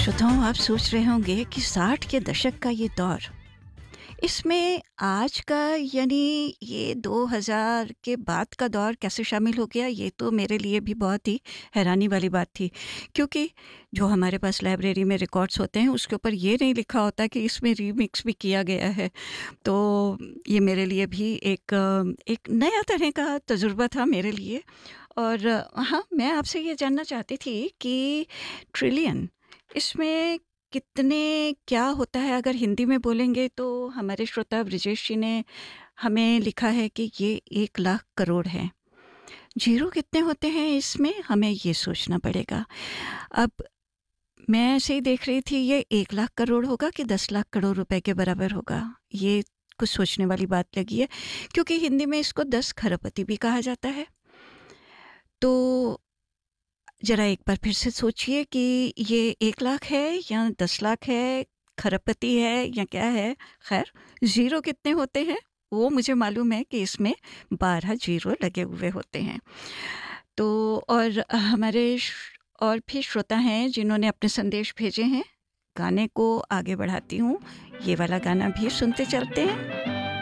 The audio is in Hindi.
श्रोताओं, आप सोच रहे होंगे कि 60 के दशक का ये दौर, इसमें आज का यानी ये 2000 के बाद का दौर कैसे शामिल हो गया। ये तो मेरे लिए भी बहुत ही हैरानी वाली बात थी, क्योंकि जो हमारे पास लाइब्रेरी में रिकॉर्ड्स होते हैं उसके ऊपर ये नहीं लिखा होता कि इसमें रीमिक्स भी किया गया है। तो ये मेरे लिए भी एक नया तरह का तजुर्बा था मेरे लिए। और हाँ, मैं आपसे ये जानना चाहती थी कि ट्रिलियन, इसमें कितने क्या होता है? अगर हिंदी में बोलेंगे तो हमारे श्रोता ब्रिजेश जी ने हमें लिखा है कि ये 1 लाख करोड़ है। जीरो कितने होते हैं इसमें, हमें ये सोचना पड़ेगा। अब मैं ऐसे ही देख रही थी, ये 1 लाख करोड़ होगा कि 10 लाख करोड़ रुपए के बराबर होगा, ये कुछ सोचने वाली बात लगी है, क्योंकि हिंदी में इसको 10 खरबपति भी कहा जाता है। तो ज़रा एक बार फिर से सोचिए कि ये 1 लाख है या 10 लाख है, खरबपति है या क्या है। खैर, ज़ीरो कितने होते हैं वो मुझे मालूम है कि इसमें 12 ज़ीरो लगे हुए होते हैं। तो और और भी श्रोता हैं जिन्होंने अपने संदेश भेजे हैं। गाने को आगे बढ़ाती हूँ, ये वाला गाना भी सुनते चलते हैं।